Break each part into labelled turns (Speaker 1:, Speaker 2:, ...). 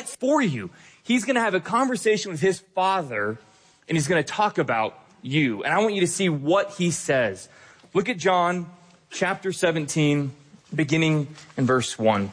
Speaker 1: what's for you. He's going to have a conversation with his Father, and he's going to talk about you. And I want you to see what he says. Look at John chapter 17, beginning in verse 1.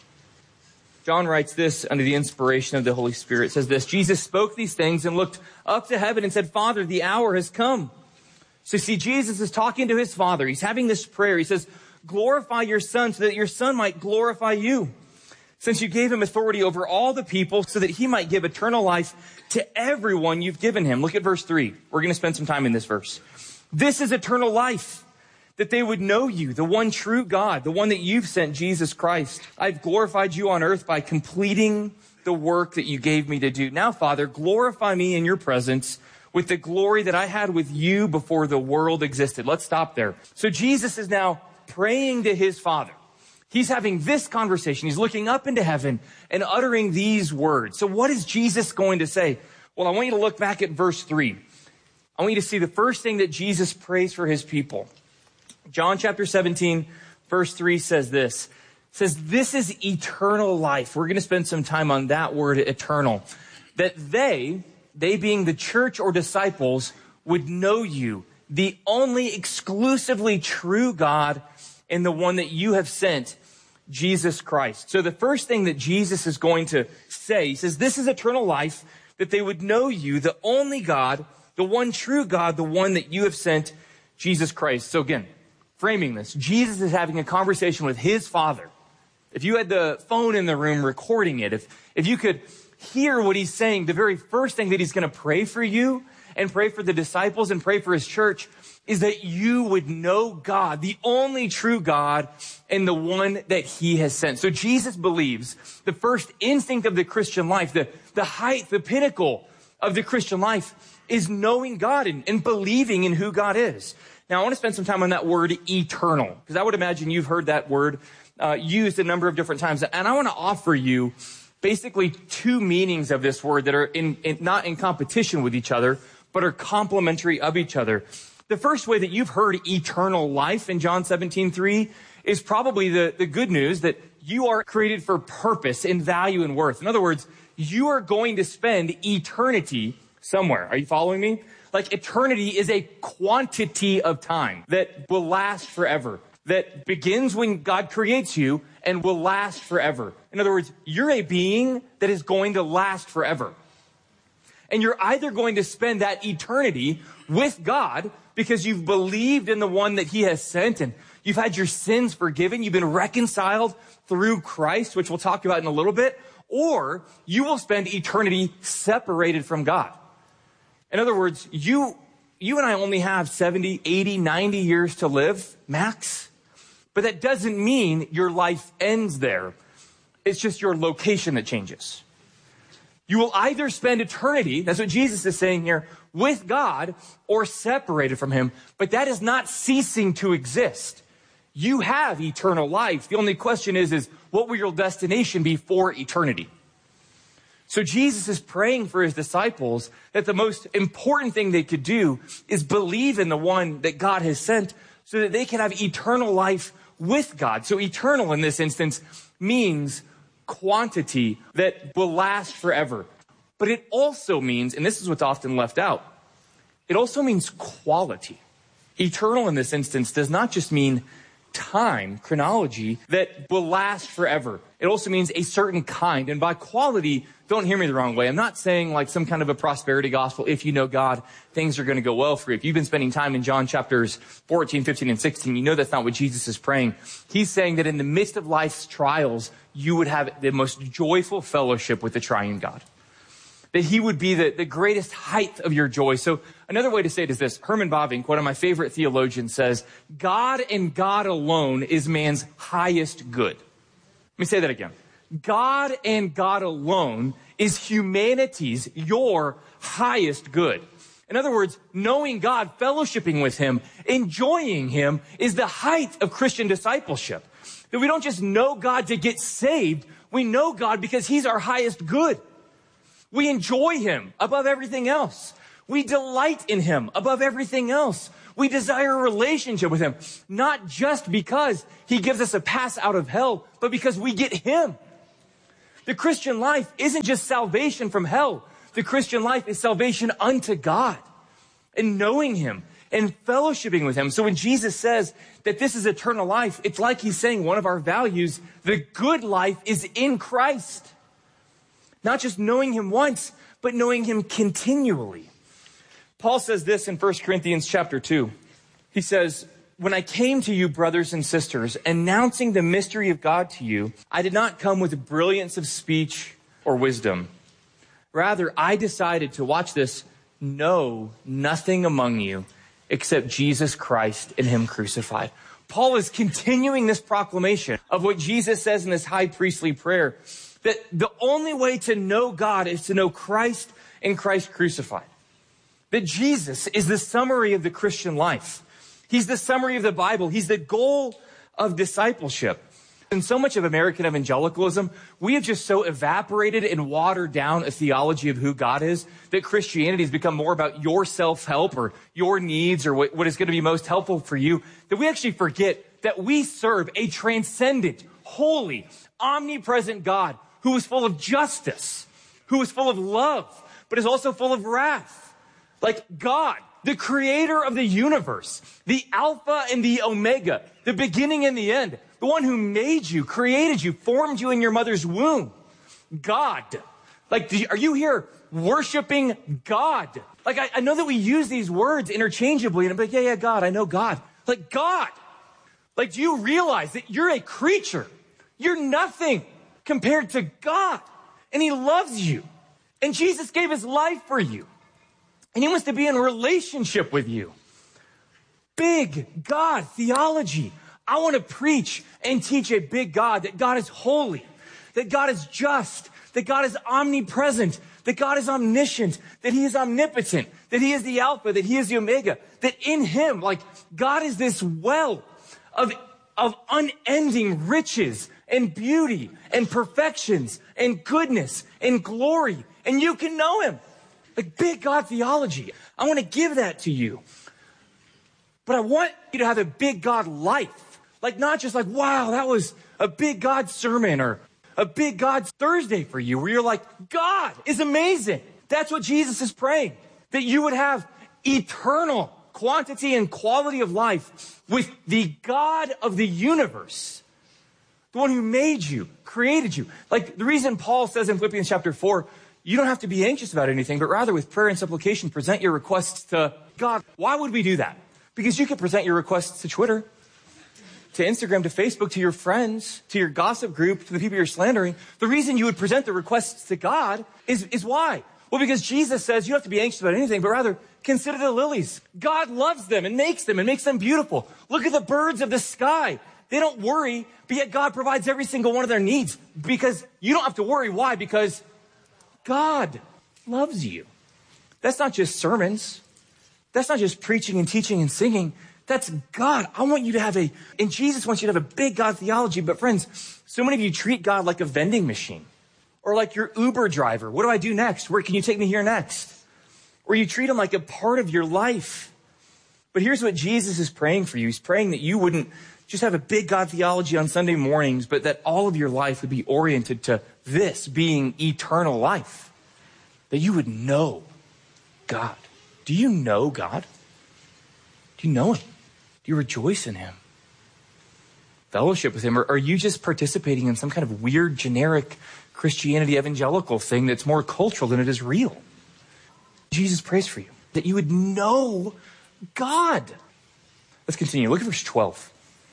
Speaker 1: John writes this under the inspiration of the Holy Spirit. It says this: Jesus spoke these things and looked up to heaven and said, Father, the hour has come. So see, Jesus is talking to his Father. He's having this prayer. He says, glorify your Son so that your Son might glorify you, since you gave him authority over all the people so that he might give eternal life to everyone you've given him. Look at verse 3. We're going to spend some time in this verse. This is eternal life, that they would know you, the one true God, the one that you've sent, Jesus Christ. I've glorified you on earth by completing the work that you gave me to do. Now, Father, glorify me in your presence with the glory that I had with you before the world existed. Let's stop there. So Jesus is now praying to his Father. He's having this conversation. He's looking up into heaven and uttering these words. So what is Jesus going to say? Well, I want you to look back at verse 3. I want you to see the first thing that Jesus prays for his people. John chapter 17, verse 3 says this. It says, this is eternal life. We're going to spend some time on that word, eternal. That they being the church or disciples, would know you, the only exclusively true God and the one that you have sent, Jesus Christ. So the first thing that Jesus is going to say, he says, this is eternal life, that they would know you, the only God, the one true God, the one that you have sent, Jesus Christ. So again, framing this, Jesus is having a conversation with his Father. If you had the phone in the room recording it, if you could hear what he's saying, the very first thing that he's going to pray for you and pray for the disciples and pray for his church is that you would know God, the only true God and the one that he has sent. So Jesus believes the first instinct of the Christian life, the height, the pinnacle of the Christian life is knowing God and believing in who God is. Now, I want to spend some time on that word eternal, because I would imagine you've heard that word used a number of different times. And I want to offer you basically two meanings of this word that are not in competition with each other, but are complementary of each other. The first way that you've heard eternal life in John 17:3 is probably the good news that you are created for purpose and value and worth. In other words, you are going to spend eternity somewhere. Are you following me? Like eternity is a quantity of time that will last forever, that begins when God creates you and will last forever. In other words, you're a being that is going to last forever. And you're either going to spend that eternity with God because you've believed in the one that he has sent and you've had your sins forgiven, you've been reconciled through Christ, which we'll talk about in a little bit, or you will spend eternity separated from God. In other words, you and I only have 70, 80, 90 years to live, max. But that doesn't mean your life ends there. It's just your location that changes. You will either spend eternity, that's what Jesus is saying here, with God or separated from him. But that is not ceasing to exist. You have eternal life. The only question is what will your destination be for eternity? So Jesus is praying for his disciples that the most important thing they could do is believe in the one that God has sent so that they can have eternal life with God. So eternal in this instance means quantity that will last forever. But it also means, and this is what's often left out, it also means quality. Eternal in this instance does not just mean time, chronology, that will last forever. It also means a certain kind. And by quality, don't hear me the wrong way. I'm not saying like some kind of a prosperity gospel. If you know God, things are going to go well for you. If you've been spending time in John chapters 14, 15, and 16, you know that's not what Jesus is praying. He's saying that in the midst of life's trials, you would have the most joyful fellowship with the triune God. That he would be the greatest height of your joy. So another way to say it is this. Herman Bavinck, one of my favorite theologians, says, God and God alone is man's highest good. Let me say that again. God and God alone is humanity's, your highest good. In other words, knowing God, fellowshipping with him, enjoying him is the height of Christian discipleship. That we don't just know God to get saved. We know God because he's our highest good. We enjoy him above everything else. We delight in him above everything else. We desire a relationship with him, not just because he gives us a pass out of hell, but because we get him. The Christian life isn't just salvation from hell. The Christian life is salvation unto God and knowing him and fellowshipping with him. So when Jesus says that this is eternal life, it's like he's saying one of our values, the good life is in Christ. Not just knowing him once, but knowing him continually. Paul says this in 1 Corinthians chapter 2. He says, when I came to you, brothers and sisters, announcing the mystery of God to you, I did not come with brilliance of speech or wisdom. Rather, I decided to, watch this, know nothing among you except Jesus Christ and him crucified. Paul is continuing this proclamation of what Jesus says in this high priestly prayer, that the only way to know God is to know Christ and Christ crucified. That Jesus is the summary of the Christian life. He's the summary of the Bible. He's the goal of discipleship. In so much of American evangelicalism, we have just so evaporated and watered down a theology of who God is that Christianity has become more about your self-help or your needs or what is going to be most helpful for you, that we actually forget that we serve a transcendent, holy, omnipresent God who is full of justice, who is full of love, but is also full of wrath. Like God, the creator of the universe, the Alpha and the Omega, the beginning and the end, the one who made you, created you, formed you in your mother's womb. God. Like, are you here worshiping God? Like, I know that we use these words interchangeably, and I'm like, yeah, God, I know God. Like, God. Like, do you realize that you're a creature? You're nothing compared to God. And he loves you. And Jesus gave his life for you. And he wants to be in relationship with you. Big God theology. I want to preach and teach a big God, that God is holy, that God is just, that God is omnipresent, that God is omniscient, that he is omnipotent, that he is the Alpha, that he is the Omega, that in him, like, God is this well of unending riches and beauty and perfections and goodness and glory. And you can know him. Like, big God theology. I want to give that to you. But I want you to have a big God life. Like, not just like, wow, that was a big God sermon or a big God Thursday for you, where you're like, God is amazing. That's what Jesus is praying. That you would have eternal quantity and quality of life with the God of the universe. The one who made you, created you. Like, the reason Paul says in Philippians chapter 4, you don't have to be anxious about anything, but rather with prayer and supplication, present your requests to God. Why would we do that? Because you could present your requests to Twitter, to Instagram, to Facebook, to your friends, to your gossip group, to the people you're slandering. The reason you would present the requests to God is why? Well, because Jesus says you don't have to be anxious about anything, but rather consider the lilies. God loves them and makes them beautiful. Look at the birds of the sky. They don't worry, but yet God provides every single one of their needs because you don't have to worry. Why? Because God loves you. That's not just sermons. That's not just preaching and teaching and singing. That's God. I want you to have and Jesus wants you to have a big God theology. But friends, so many of you treat God like a vending machine or like your Uber driver. What do I do next? Where can you take me here next? Or you treat him like a part of your life. But here's what Jesus is praying for you. He's praying that you wouldn't just have a big God theology on Sunday mornings, but that all of your life would be oriented to this being eternal life. That you would know God. Do you know God? Do you know him? Do you rejoice in him? Fellowship with him? Or are you just participating in some kind of weird, generic Christianity evangelical thing that's more cultural than it is real? Jesus prays for you, that you would know God. Let's continue. Look at verse 12.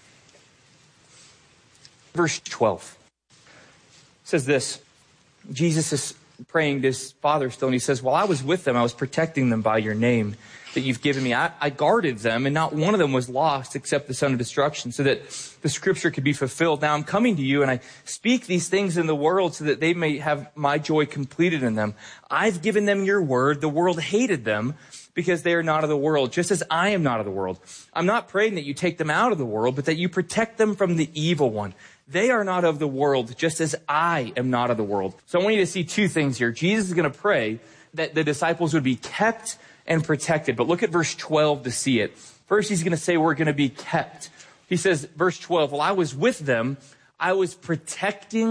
Speaker 1: Verse 12 says this. Jesus is praying to his Father still, and he says, while I was with them, I was protecting them by your name that you've given me. I guarded them, and not one of them was lost except the son of destruction, so that the scripture could be fulfilled. Now I'm coming to you, and I speak these things in the world so that they may have my joy completed in them. I've given them your word. The world hated them because they are not of the world, just as I am not of the world. I'm not praying that you take them out of the world, but that you protect them from the evil one. They are not of the world, just as I am not of the world. So I want you to see two things here. Jesus is going to pray that the disciples would be kept and protected. But look at verse 12 to see it. First, he's going to say we're going to be kept. He says, verse 12, while I was with them, I was protecting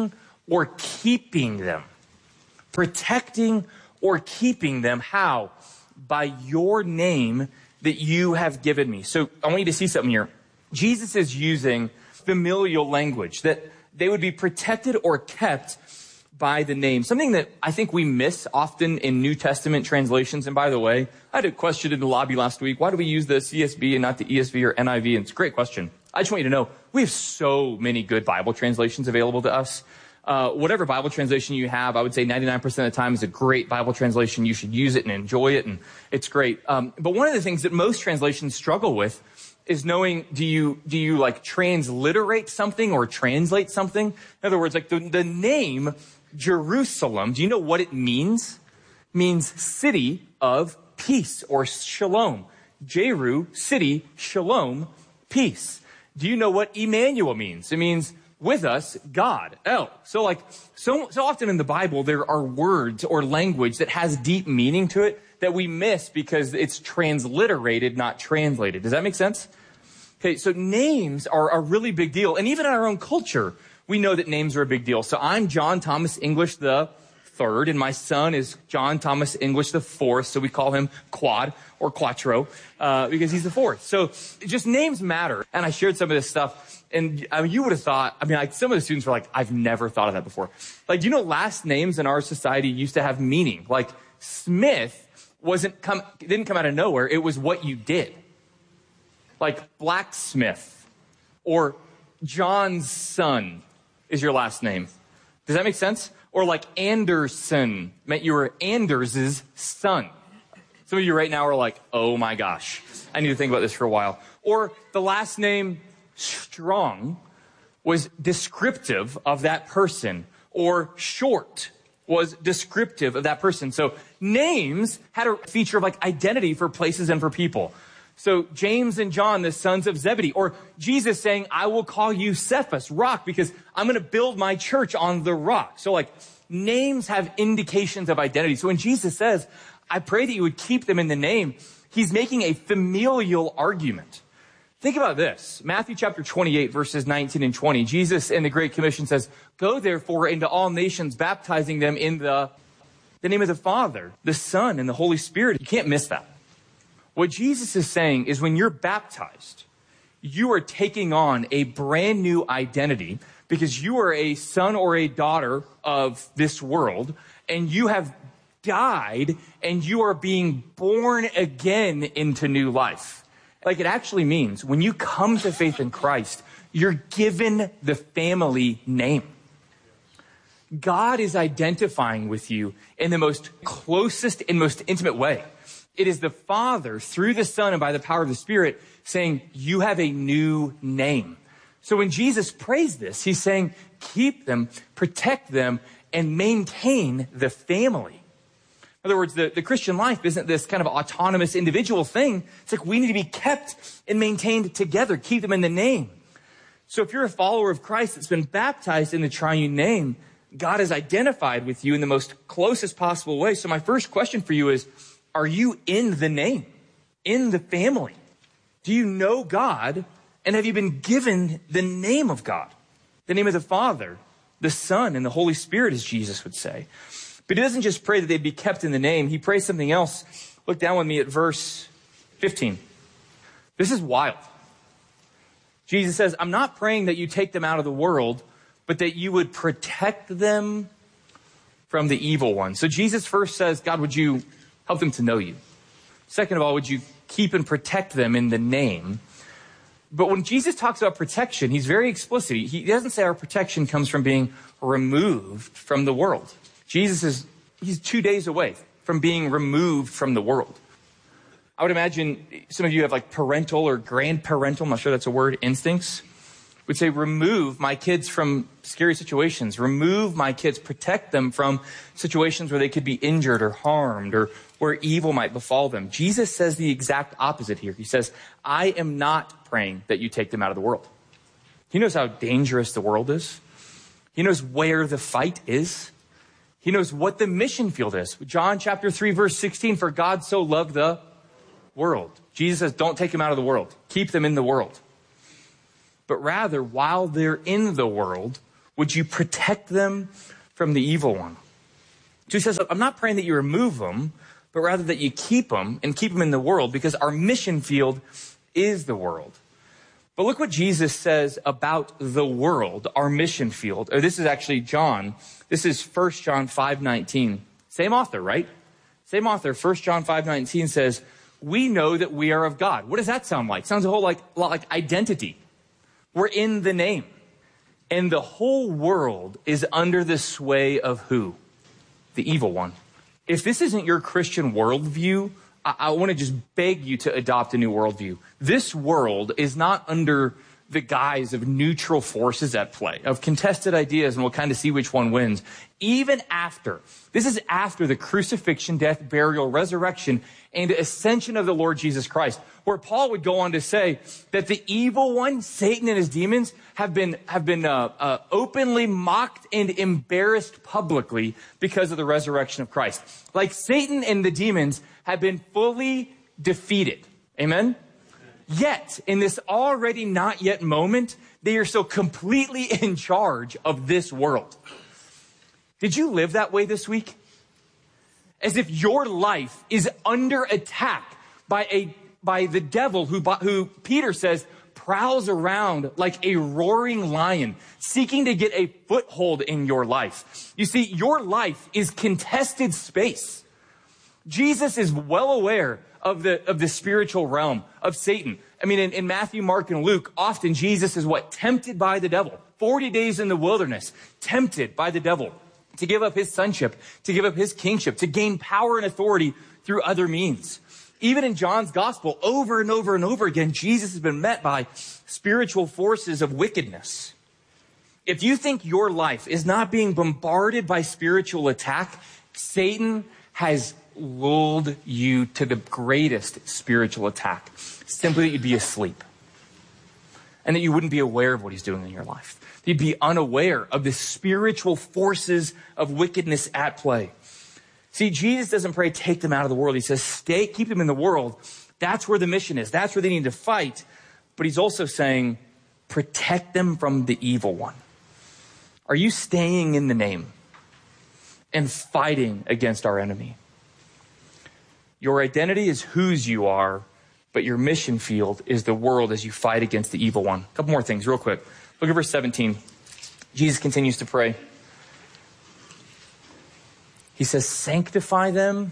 Speaker 1: or keeping them. Protecting or keeping them. How? By your name that you have given me. So I want you to see something here. Jesus is using familial language, that they would be protected or kept by the name. Something that I think we miss often in New Testament translations. And by the way, I had a question in the lobby last week. Why do we use the CSB and not the ESV or NIV? And it's a great question. I just want you to know, we have so many good Bible translations available to us. Whatever Bible translation you have, I would say 99% of the time is a great Bible translation. You should use it and enjoy it, and it's great. But one of the things that most translations struggle with is knowing, do you like transliterate something or translate something? In other words, like the name Jerusalem, do you know what it means? It means city of peace, or shalom. Jeru, city, shalom, peace. Do you know what Emmanuel means? It means with us, God, El. So often in the Bible, there are words or language that has deep meaning to it that we miss because it's transliterated, not translated. Does that make sense? Okay, so names are a really big deal. And even in our own culture, we know that names are a big deal. So I'm John Thomas English the third, and my son is John Thomas English the fourth. So we call him Quad or Quattro because he's the fourth. So just names matter. And I shared some of this stuff, and you would have thought, like some of the students were like, I've never thought of that before. Like, you know, last names in our society used to have meaning. Like Smith didn't come out of nowhere. It was what you did. Like blacksmith or John's son is your last name. Does that make sense? Or like Anderson meant you were Anders' son. Some of you right now are like, oh my gosh, I need to think about this for a while. Or the last name Strong was descriptive of that person, or Short was descriptive of that person. So names had a feature of like identity for places and for people. So James and John, the sons of Zebedee, or Jesus saying, I will call you Cephas, rock, because I'm going to build my church on the rock. So like names have indications of identity. So when Jesus says, I pray that you would keep them in the name, he's making a familial argument. Think about this. Matthew chapter 28, verses 19 and 20. Jesus in the Great Commission says, go therefore into all nations, baptizing them in the name of the Father, the Son, and the Holy Spirit. You can't miss that. What Jesus is saying is when you're baptized, you are taking on a brand new identity because you are a son or a daughter of this world, and you have died and you are being born again into new life. Like, it actually means when you come to faith in Christ, you're given the family name. God is identifying with you in the most closest and most intimate way. It is the Father, through the Son and by the power of the Spirit, saying, you have a new name. So when Jesus prays this, he's saying, keep them, protect them, and maintain the family. In other words, the Christian life isn't this kind of autonomous individual thing. It's like we need to be kept and maintained together, keep them in the name. So if you're a follower of Christ that's been baptized in the triune name, God is identified with you in the most closest possible way. So my first question for you is, are you in the name, in the family? Do you know God, and have you been given the name of God? The name of the Father, the Son, and the Holy Spirit, as Jesus would say. But he doesn't just pray that they'd be kept in the name. He prays something else. Look down with me at verse 15. This is wild. Jesus says, I'm not praying that you take them out of the world, but that you would protect them from the evil one. So Jesus first says, God, would you help them to know you? Second of all, would you keep and protect them in the name? But when Jesus talks about protection, he's very explicit. He doesn't say our protection comes from being removed from the world. He's 2 days away from being removed from the world. I would imagine some of you have like parental or grandparental, I'm not sure that's a word, instincts. Would say, remove my kids from scary situations. Remove my kids, protect them from situations where they could be injured or harmed or where evil might befall them. Jesus says the exact opposite here. He says, I am not praying that you take them out of the world. He knows how dangerous the world is. He knows where the fight is. He knows what the mission field is. John chapter 3, verse 16, for God so loved the world. Jesus says, don't take them out of the world. Keep them in the world. But rather, while they're in the world, Would you protect them from the evil one? So he says, I'm not praying that you remove them, but rather that you keep them and keep them in the world, because our mission field is the world. But look what Jesus says about the world, our mission field. Or this is actually John. This is 1 John 5:19. Same author, right? Same author. 1 John 5:19 says, we know that we are of God. What does that sound like? Sounds a whole lot like identity. We're in the name. And the whole world is under the sway of who? The evil one. If this isn't your Christian worldview, I want to just beg you to adopt a new worldview. This world is not under the guise of neutral forces at play, of contested ideas, and we'll kind of see which one wins. Even after, this is after the crucifixion, death, burial, resurrection, and ascension of the Lord Jesus Christ, where Paul would go on to say that the evil one, Satan and his demons, have been openly mocked and embarrassed publicly because of the resurrection of Christ. Like Satan and the demons have been fully defeated. Amen? Yet, in this already not yet moment, they are so completely in charge of this world. Did you live that way this week? As if your life is under attack by the devil who Peter says prowls around like a roaring lion, seeking to get a foothold in your life. You see, your life is contested space. Jesus is well aware of the spiritual realm of Satan. I mean, in Matthew, Mark, and Luke, often Jesus is tempted by the devil. 40 days in the wilderness, tempted by the devil to give up his sonship, to give up his kingship, to gain power and authority through other means. Even in John's gospel, over and over and over again, Jesus has been met by spiritual forces of wickedness. If you think your life is not being bombarded by spiritual attack, Satan has lulled you to the greatest spiritual attack, simply that you'd be asleep and that you wouldn't be aware of what he's doing in your life. You'd be unaware of the spiritual forces of wickedness at play. See, Jesus doesn't pray, take them out of the world. He says, keep them in the world. That's where the mission is. That's where they need to fight. But he's also saying, protect them from the evil one. Are you staying in the name and fighting against our enemy? Your identity is whose you are, but your mission field is the world as you fight against the evil one. A couple more things real quick. Look at verse 17. Jesus continues to pray. He says, sanctify them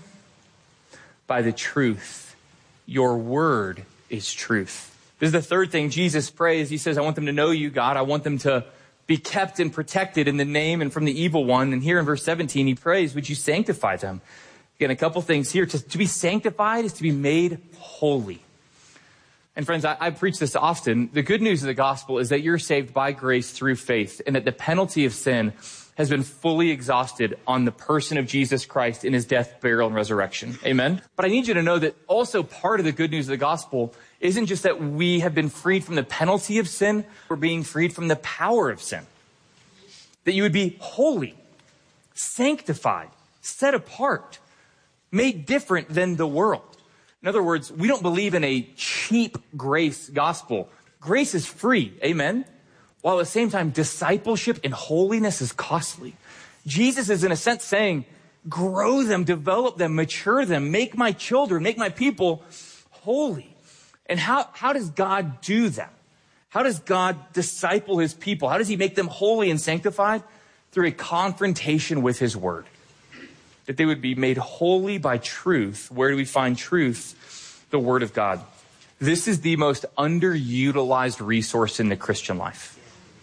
Speaker 1: by the truth. Your word is truth. This is the third thing Jesus prays. He says, I want them to know you, God. I want them to be kept and protected in the name and from the evil one. And here in verse 17, he prays, would you sanctify them? Again, a couple things here. To be sanctified is to be made holy. And friends, I preach this often. The good news of the gospel is that you're saved by grace through faith, and that the penalty of sin has been fully exhausted on the person of Jesus Christ in his death, burial, and resurrection. Amen? But I need you to know that also part of the good news of the gospel isn't just that we have been freed from the penalty of sin, we're being freed from the power of sin. That you would be holy, sanctified, set apart, made different than the world. In other words, we don't believe in a cheap grace gospel. Grace is free, amen? While at the same time, discipleship and holiness is costly. Jesus is in a sense saying, grow them, develop them, mature them, make my children, make my people holy. And how does God do that? How does God disciple his people? How does he make them holy and sanctified? Through a confrontation with his word. That they would be made holy by truth. Where do we find truth? The word of God. This is the most underutilized resource in the Christian life.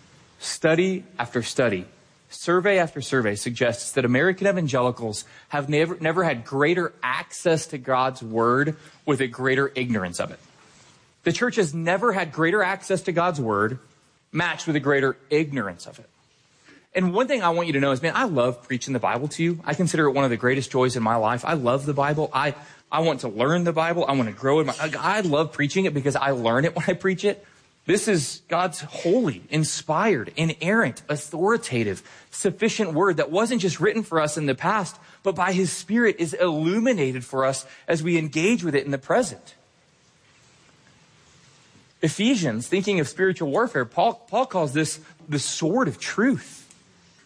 Speaker 1: Study after study, survey after survey suggests that American evangelicals have never had greater access to God's word with a greater ignorance of it. The church has never had greater access to God's word matched with a greater ignorance of it. And one thing I want you to know is, man, I love preaching the Bible to you. I consider it one of the greatest joys in my life. I love the Bible. I want to learn the Bible. I want to grow in I love preaching it because I learn it when I preach it. This is God's holy, inspired, inerrant, authoritative, sufficient word that wasn't just written for us in the past, but by his Spirit is illuminated for us as we engage with it in the present. Ephesians, thinking of spiritual warfare, Paul calls this the sword of truth.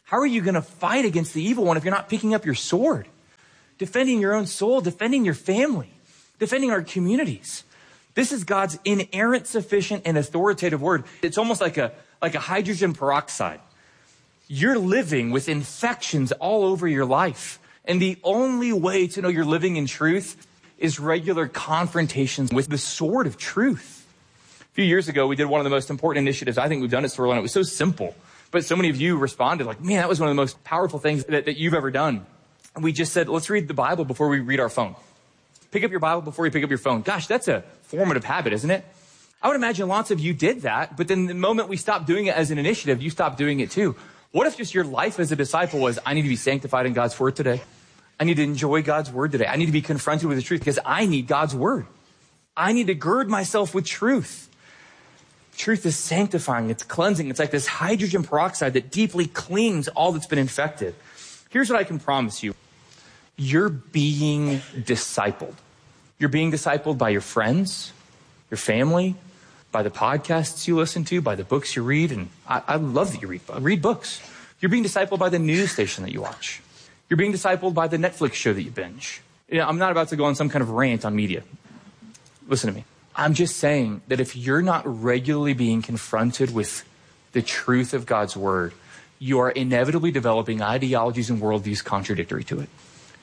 Speaker 1: How are you going to fight against the evil one if you're not picking up your sword? Defending your own soul, defending your family, defending our communities. This is God's inerrant, sufficient, and authoritative word. It's almost like a hydrogen peroxide. You're living with infections all over your life. And the only way to know you're living in truth is regular confrontations with the sword of truth. A few years ago, we did one of the most important initiatives I think we've done at Storyline. It was so simple, but so many of you responded like, man, that was one of the most powerful things that you've ever done. And we just said, let's read the Bible before we read our phone. Pick up your Bible before you pick up your phone. Gosh, that's a formative habit, isn't it? I would imagine lots of you did that, but then the moment we stopped doing it as an initiative, you stopped doing it too. What if just your life as a disciple was, I need to be sanctified in God's word today. I need to enjoy God's word today. I need to be confronted with the truth because I need God's word. I need to gird myself with truth. Truth is sanctifying. It's cleansing. It's like this hydrogen peroxide that deeply cleans all that's been infected. Here's what I can promise you. You're being discipled. You're being discipled by your friends, your family, by the podcasts you listen to, by the books you read. And I love that you read books. You're being discipled by the news station that you watch. You're being discipled by the Netflix show that you binge. I'm not about to go on some kind of rant on media. Listen to me. I'm just saying that if you're not regularly being confronted with the truth of God's word, you are inevitably developing ideologies and worldviews contradictory to it.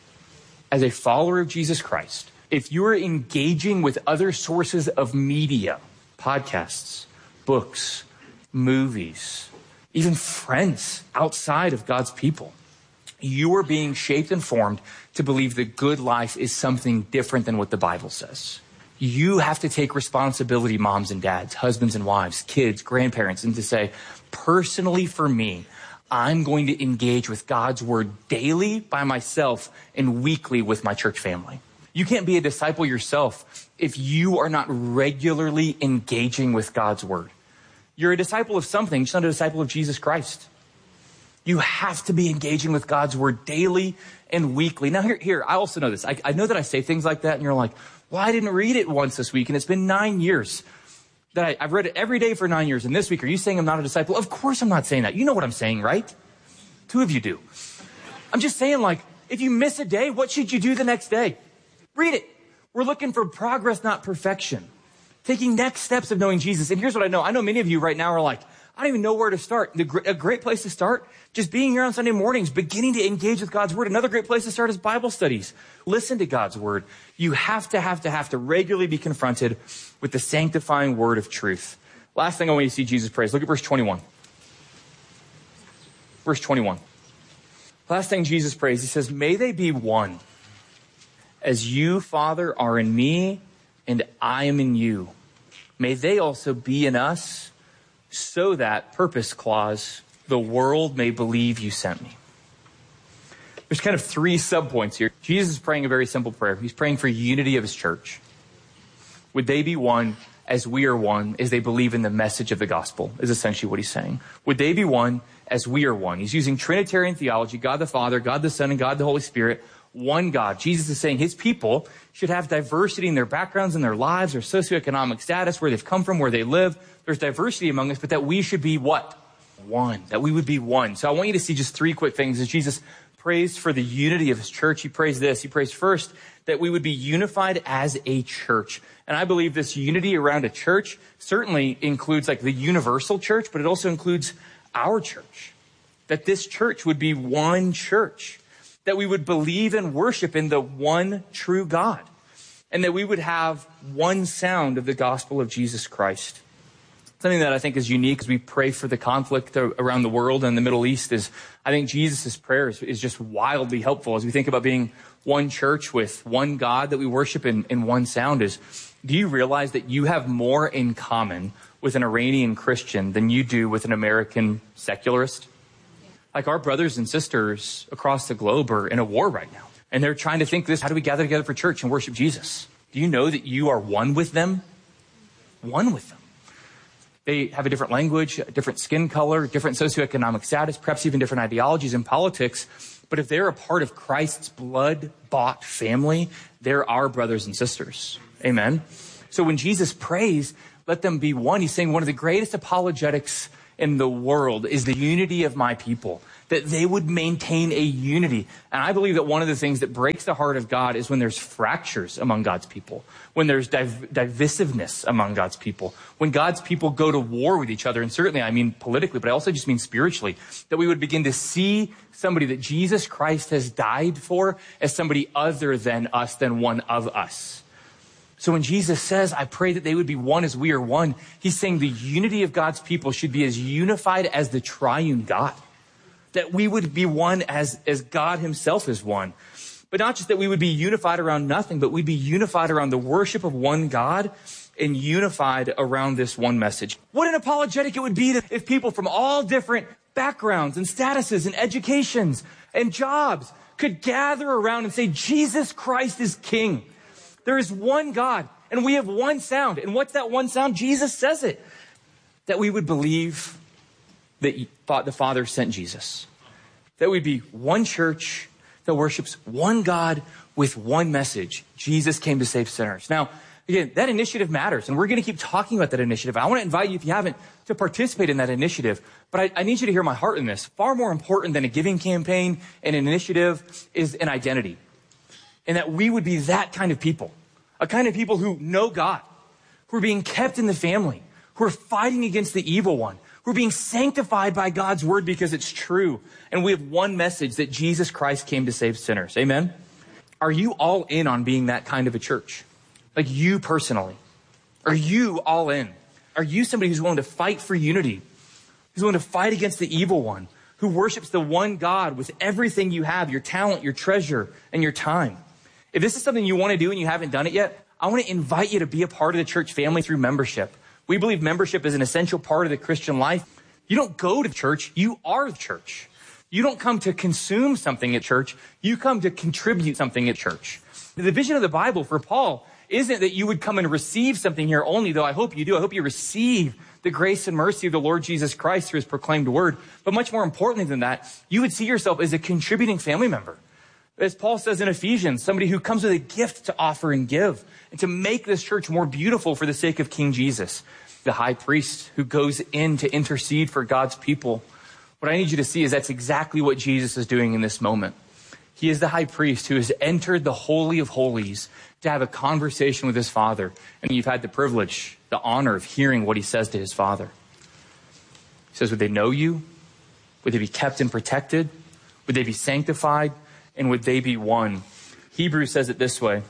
Speaker 1: As a follower of Jesus Christ, if you are engaging with other sources of media, podcasts, books, movies, even friends outside of God's people, you are being shaped and formed to believe that good life is something different than what the Bible says. You have to take responsibility, moms and dads, husbands and wives, kids, grandparents, and to say, personally for me, I'm going to engage with God's word daily by myself and weekly with my church family. You can't be a disciple yourself if you are not regularly engaging with God's word. You're a disciple of something, just not a disciple of Jesus Christ. You have to be engaging with God's word daily and weekly. Now here, I also know this. I know that I say things like that and you're like, well, I didn't read it once this week and it's been 9 years. That I've read it every day for 9 years. And this week, are you saying I'm not a disciple? Of course I'm not saying that. You know what I'm saying, right? 2 of you do. I'm just saying, like, if you miss a day, what should you do the next day? Read it. We're looking for progress, not perfection. Taking next steps of knowing Jesus. And here's what I know. I know many of you right now are like, I don't even know where to start. A great place to start, just being here on Sunday mornings, beginning to engage with God's word. Another great place to start is Bible studies. Listen to God's word. You have to regularly be confronted with the sanctifying word of truth. Last thing I want you to see Jesus praise. Look at verse 21. Verse 21. Last thing Jesus prays, he says, may they be one. As you, Father, are in me and I am in you. May they also be in us, so that, purpose clause, the world may believe you sent me. There's kind of 3 subpoints here. Jesus is praying a very simple prayer. He's praying for unity of his church. Would they be one as we are one, as they believe in the message of the gospel, is essentially what he's saying. Would they be one as we are one? He's using Trinitarian theology, God the Father, God the Son, and God the Holy Spirit, one God. Jesus is saying his people should have diversity in their backgrounds, in their lives, their socioeconomic status, where they've come from, where they live. There's diversity among us, but that we should be what? One. That we would be one. So I want you to see just 3 quick things as Jesus prays for the unity of his church. He prays this. He prays first that we would be unified as a church. And I believe this unity around a church certainly includes like the universal church, but it also includes our church. That this church would be one church. That we would believe and worship in the one true God. And that we would have one sound of the gospel of Jesus Christ. Something that I think is unique as we pray for the conflict around the world and the Middle East is, I think Jesus' prayer is just wildly helpful as we think about being one church with one God that we worship in one sound is, do you realize that you have more in common with an Iranian Christian than you do with an American secularist? Like our brothers and sisters across the globe are in a war right now. And they're trying to think this, how do we gather together for church and worship Jesus? Do you know that you are one with them? One with them. They have a different language, a different skin color, different socioeconomic status, perhaps even different ideologies and politics. But if they're a part of Christ's blood-bought family, they're our brothers and sisters. Amen. So when Jesus prays, let them be one, he's saying one of the greatest apologetics in the world is the unity of my people, that they would maintain a unity. And I believe that one of the things that breaks the heart of God is when there's fractures among God's people, when there's divisiveness among God's people, when God's people go to war with each other. And certainly I mean politically, but I also just mean spiritually, that we would begin to see somebody that Jesus Christ has died for as somebody other than us, than one of us. So when Jesus says, I pray that they would be one as we are one, he's saying the unity of God's people should be as unified as the triune God. That we would be one as God himself is one. But not just that we would be unified around nothing, but we'd be unified around the worship of one God and unified around this one message. What an apologetic it would be if people from all different backgrounds and statuses and educations and jobs could gather around and say, Jesus Christ is King. There is one God, and we have one sound. And what's that one sound? Jesus says it. That we would believe that the Father sent Jesus. That we'd be one church that worships one God with one message. Jesus came to save sinners. Now, again, that initiative matters, and we're going to keep talking about that initiative. I want to invite you, if you haven't, to participate in that initiative. But I need you to hear my heart in this. Far more important than a giving campaign and an initiative is an identity. And that we would be that kind of people. A kind of people who know God, who are being kept in the family, who are fighting against the evil one, who are being sanctified by God's word because it's true. And we have one message, that Jesus Christ came to save sinners. Amen? Are you all in on being that kind of a church? Like you personally? Are you all in? Are you somebody who's willing to fight for unity? Who's willing to fight against the evil one? Who worships the one God with everything you have, your talent, your treasure, and your time? If this is something you want to do and you haven't done it yet, I want to invite you to be a part of the church family through membership. We believe membership is an essential part of the Christian life. You don't go to church, you are the church. You don't come to consume something at church, you come to contribute something at church. The vision of the Bible for Paul isn't that you would come and receive something here only, though I hope you do. I hope you receive the grace and mercy of the Lord Jesus Christ through his proclaimed word. But much more importantly than that, you would see yourself as a contributing family member. As Paul says in Ephesians, somebody who comes with a gift to offer and give and to make this church more beautiful for the sake of King Jesus, the high priest who goes in to intercede for God's people. What I need you to see is that's exactly what Jesus is doing in this moment. He is the high priest who has entered the Holy of Holies to have a conversation with his Father. And you've had the privilege, the honor of hearing what he says to his Father. He says, would they know you? Would they be kept and protected? Would they be sanctified? And would they be one? Hebrews says it this way. It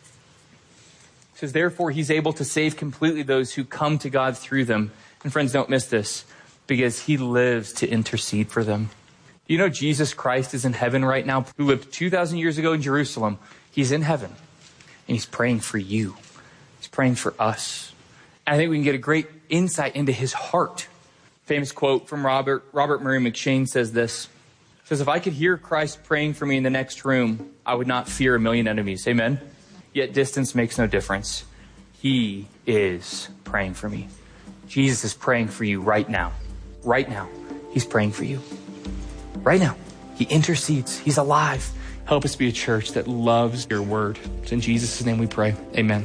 Speaker 1: says, therefore, he's able to save completely those who come to God through them. And friends, don't miss this, because he lives to intercede for them. Do you know Jesus Christ is in heaven right now, who lived 2,000 years ago in Jerusalem? He's in heaven, and he's praying for you. He's praying for us. And I think we can get a great insight into his heart. Famous quote from Robert Murray McCheyne says this. Says, if I could hear Christ praying for me in the next room, I would not fear a million enemies. Amen? Yet distance makes no difference. He is praying for me. Jesus is praying for you right now. Right now. He's praying for you. Right now. He intercedes. He's alive. Help us be a church that loves your word. It's in Jesus' name we pray. Amen.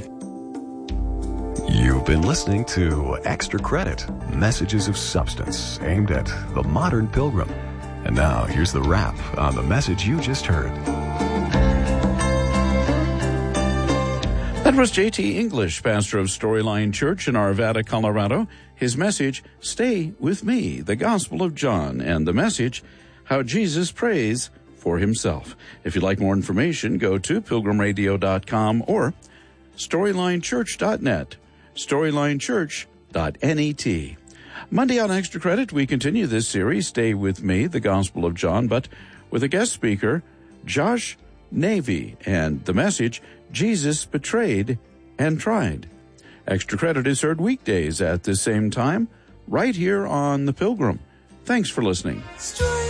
Speaker 2: You've been listening to Extra Credit, messages of substance aimed at the modern pilgrim. And now, here's the wrap on the message you just heard.
Speaker 3: That was J.T. English, pastor of Storyline Church in Arvada, Colorado. His message, Stay With Me, the Gospel of John, and the message, How Jesus Prays for Himself. If you'd like more information, go to pilgrimradio.com or storylinechurch.net, storylinechurch.net. Monday on Extra Credit, we continue this series, Stay With Me, the Gospel of John, but with a guest speaker, Josh Navy, and the message, Jesus Betrayed and Tried. Extra Credit is heard weekdays at the same time, right here on The Pilgrim. Thanks for listening.